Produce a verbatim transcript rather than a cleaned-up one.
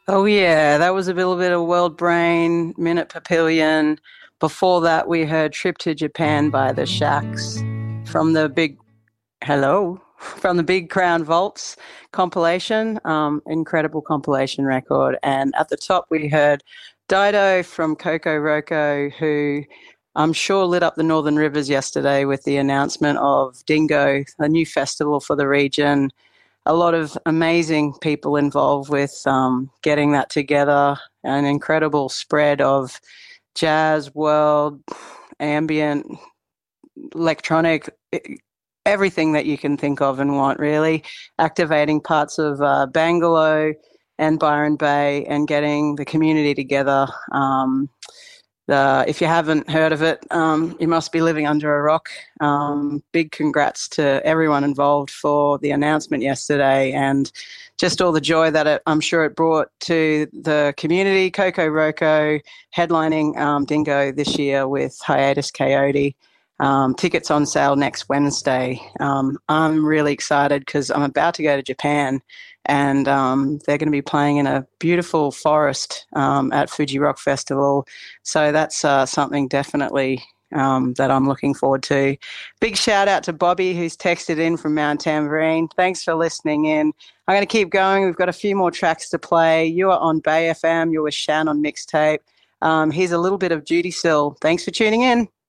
Oh yeah, that was a little bit of World Brain, Minute Papillion. Before that, we heard Trip to Japan by the Shacks from the big hello from the Big Crown Vaults compilation. Um, incredible compilation record. And at the top, we heard Dido from Coco Roco, who I'm sure lit up the Northern Rivers yesterday with the announcement of Dingo, a new festival for the region. A lot of amazing people involved with um, getting that together. An incredible spread of jazz, world, ambient, electronic, everything that you can think of and want, really. Activating parts of uh, Bangalore and Byron Bay and getting the community together. Um, the, if you haven't heard of it, um, you must be living under a rock. Um, big congrats to everyone involved for the announcement yesterday and just all the joy that it, I'm sure it brought to the community. Coco Roco headlining um, Dingo this year with Hiatus Coyote. Um, tickets on sale next Wednesday. Um, I'm really excited because I'm about to go to Japan and um, they're going to be playing in a beautiful forest um, at Fuji Rock Festival. So that's uh, something definitely um, that I'm looking forward to. Big shout out to Bobby who's texted in from Mount Tambourine. Thanks for listening in. I'm going to keep going. We've got a few more tracks to play. You are on Bay F M. You're with Shan on Mixtape. Um, here's a little bit of Judy Sill. Thanks for tuning in.